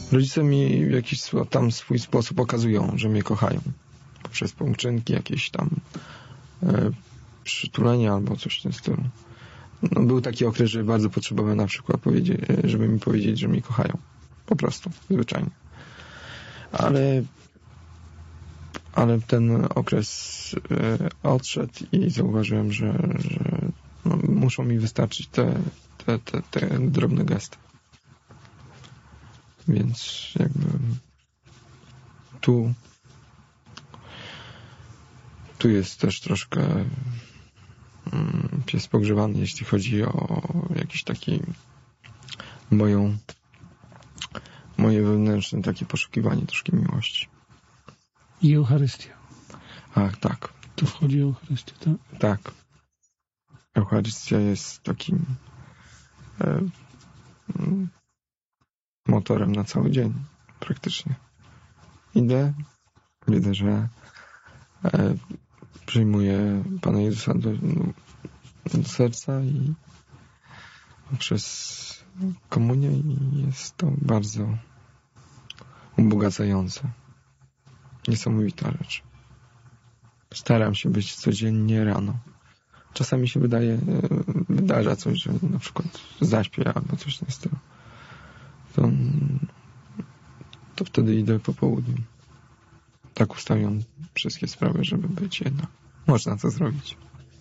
Rodzice mi w jakiś tam swój sposób pokazują, że mnie kochają. Poprzez pouczynki, jakieś tam przytulenia albo coś w tym stylu. No, był taki okres, że bardzo potrzebowałem na przykład żeby mi powiedzieć, że mnie kochają. Po prostu, zwyczajnie. Ale ten okres odszedł i zauważyłem, że no, muszą mi wystarczyć te drobne gesty. Więc jakby tu jest też troszkę pies pogrzebany, jeśli chodzi o jakiś taki moje wewnętrzne takie poszukiwanie troszkę miłości. I Eucharystia. Ach, tak. Tu wchodzi Eucharystia, tak? Tak. Eucharystia jest takim motorem na cały dzień, praktycznie. Widzę, że przyjmuję Pana Jezusa do serca i przez komunię i jest to bardzo ubogacające. Niesamowita rzecz. Staram się być codziennie rano. Czasami się wydarza coś, że na przykład zaśpię albo coś w tym stylu. To wtedy idę po południu. Tak ustawiam wszystkie sprawy, żeby być jednak. Można to zrobić.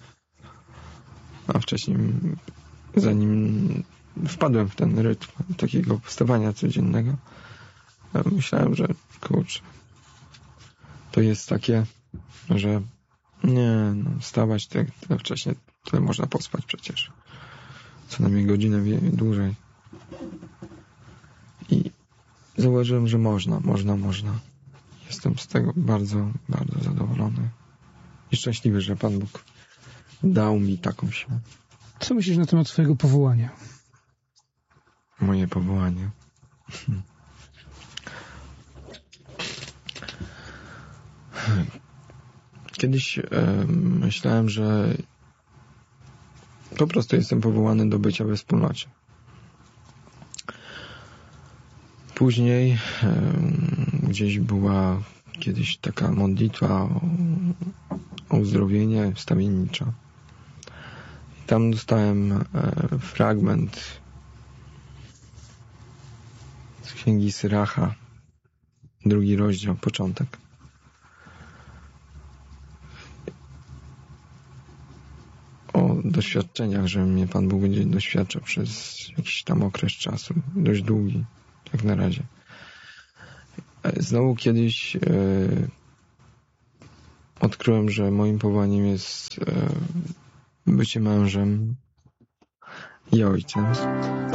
A wcześniej, zanim wpadłem w ten rytm takiego wstawania codziennego, myślałem, że kurczę, to jest takie, że nie, wstawać tyle wcześniej, tyle można pospać przecież. Co najmniej godzinę dłużej. I zauważyłem, że można. Jestem z tego bardzo, bardzo zadowolony. I szczęśliwy, że Pan Bóg dał mi taką siłę. Co myślisz na temat swojego powołania? Moje powołanie. Kiedyś myślałem, że po prostu jestem powołany do bycia we wspólnocie. Później gdzieś była kiedyś taka modlitwa o uzdrowienie wstawiennicza. I tam dostałem fragment z Księgi Syracha, 2 rozdział, początek. O doświadczeniach, że mnie Pan Bóg będzie doświadczał przez jakiś tam okres czasu, dość długi, jak na razie. Znowu kiedyś odkryłem, że moim powołaniem jest bycie mężem i ojcem.